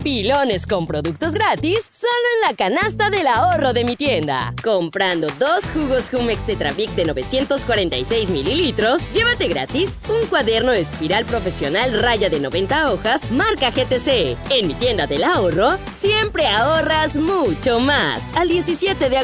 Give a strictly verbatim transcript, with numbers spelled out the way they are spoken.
Pilones con productos gratis solo en la canasta del ahorro de mi tienda. Comprando dos jugos Jumex Tetrabric de novecientos cuarenta y seis mililitros, llévate gratis un cuaderno espiral profesional raya de noventa hojas marca G T C. En mi tienda del ahorro, siempre ahorras mucho más. Al diecisiete de